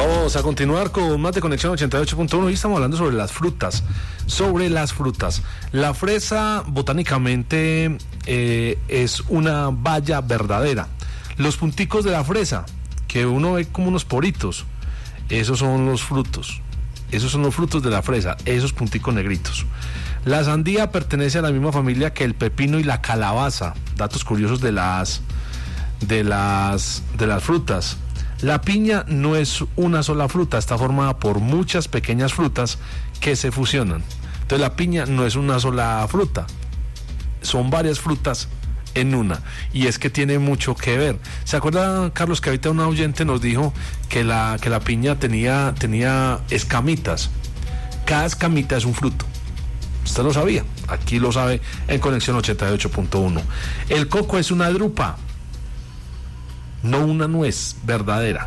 Vamos a continuar con más de Conexión 88.1 y estamos hablando sobre las frutas. La fresa botánicamente es una baya verdadera. Los punticos de la fresa, que uno ve como unos poritos, esos son los frutos. Esos son los frutos de la fresa, esos punticos negritos. La sandía pertenece a la misma familia que el pepino y la calabaza. Datos curiosos de las frutas. La piña no es una sola fruta, está formada por muchas pequeñas frutas que se fusionan. Entonces la piña no es una sola fruta, son varias frutas en una, y es que tiene mucho que ver. ¿Se acuerda, Carlos, que ahorita una oyente nos dijo que la piña tenía escamitas? Cada escamita es un fruto. Usted lo sabía, aquí lo sabe en Conexión 88.1. El coco es una drupa, no una nuez verdadera.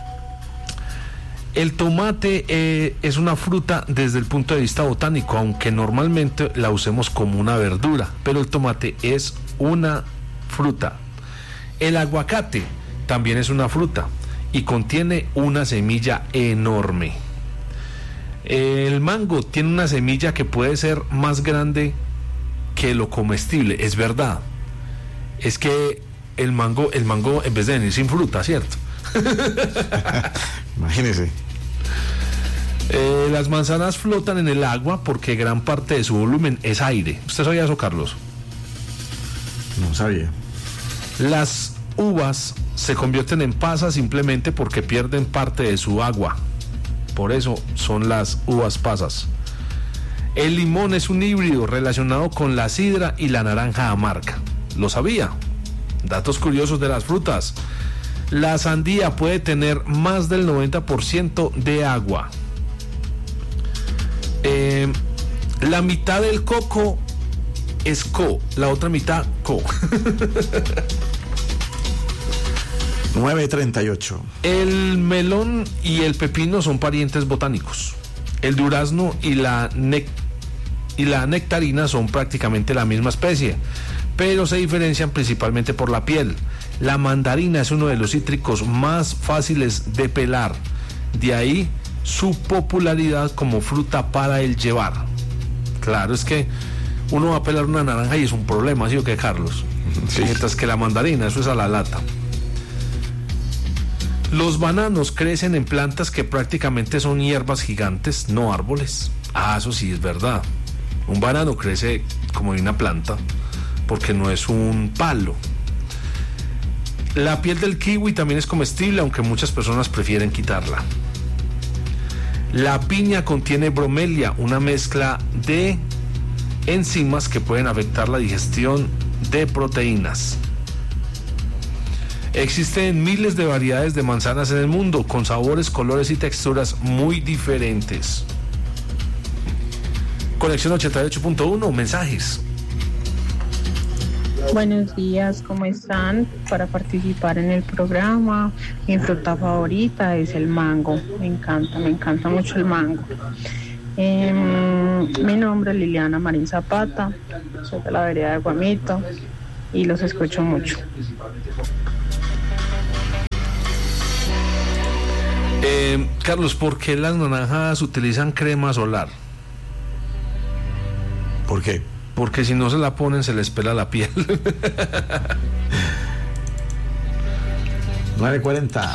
El tomate es una fruta desde el punto de vista botánico, aunque normalmente la usemos como una verdura, pero el tomate es una fruta. El aguacate también es una fruta y contiene una semilla enorme. El mango tiene una semilla que puede ser más grande que lo comestible, es verdad. Es que el mango en vez de venir sin fruta, ¿cierto? Imagínese. Las manzanas flotan en el agua porque gran parte de su volumen es aire. ¿Usted sabía eso, Carlos? No sabía. Las uvas se convierten en pasas simplemente porque pierden parte de su agua. Por eso son las uvas pasas. El limón es un híbrido relacionado con la sidra y la naranja amarga. ¿Lo sabía? Datos curiosos de las frutas. La sandía puede tener más del 90% de agua. La mitad del coco es co, la otra mitad co. 9:38. El melón y el pepino son parientes botánicos. El durazno y la nectarina son prácticamente la misma especie, pero se diferencian principalmente por la piel. La mandarina es uno de los cítricos más fáciles de pelar, de ahí su popularidad como fruta para el llevar. Claro, es que uno va a pelar una naranja y es un problema, ¿sí o qué, Carlos? Sí. Mientras que la mandarina, eso es a la lata. Los bananos crecen en plantas que prácticamente son hierbas gigantes, no árboles. Ah, eso sí es verdad. Un banano crece como de una planta, porque no es un palo. La piel del kiwi también es comestible, aunque muchas personas prefieren quitarla. La piña contiene bromelia, una mezcla de enzimas que pueden afectar la digestión de proteínas. Existen miles de variedades de manzanas en el mundo, con sabores, colores y texturas muy diferentes. Conexión 88.1, mensajes. Buenos días, ¿cómo están? Para participar en el programa, mi fruta favorita es el mango. Me encanta mucho el mango. Mi nombre es Liliana Marín Zapata, soy de la vereda de Guamito y los escucho mucho. Carlos, ¿por qué las naranjas utilizan crema solar? ¿Por qué? Porque si no se la ponen se les pela la piel. 9:40.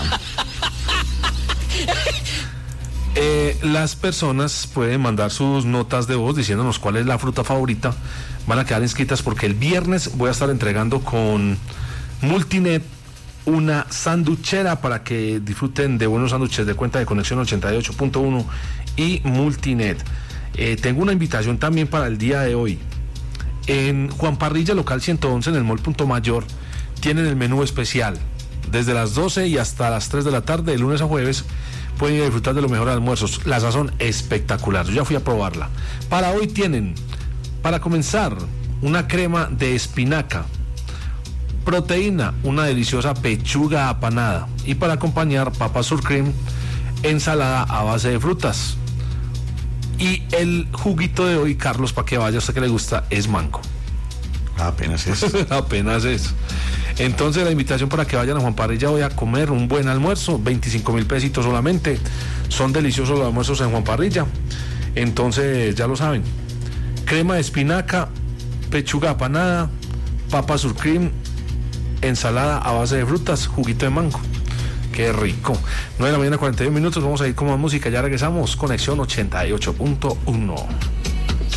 Las personas pueden mandar sus notas de voz diciéndonos cuál es la fruta favorita. Van a quedar inscritas porque el viernes voy a estar entregando con Multinet una sanduchera para que disfruten de buenos sándwiches de cuenta de Conexión 88.1 y Multinet. Tengo una invitación también para el día de hoy. En Juan Parrilla, local 111, en el Mall Punto Mayor, tienen el menú especial. Desde las 12 y hasta las 3 de la tarde, de lunes a jueves, pueden ir a disfrutar de los mejores almuerzos. La sazón espectacular, yo ya fui a probarla. Para hoy tienen, para comenzar, una crema de espinaca. Proteína, una deliciosa pechuga apanada. Y para acompañar, papas surcream, ensalada a base de frutas. Y el juguito de hoy, Carlos, para que vaya, a usted que le gusta, es mango. Apenas es. Apenas es. Entonces la invitación para que vayan a Juan Parrilla hoy a comer un buen almuerzo, 25.000 pesitos solamente. Son deliciosos los almuerzos en Juan Parrilla. Entonces ya lo saben. Crema de espinaca, pechuga apanada, papa surcream, ensalada a base de frutas, juguito de mango. Qué rico. 9 de la mañana, 41 minutos. Vamos a ir con más música. Ya regresamos. Conexión 88.1.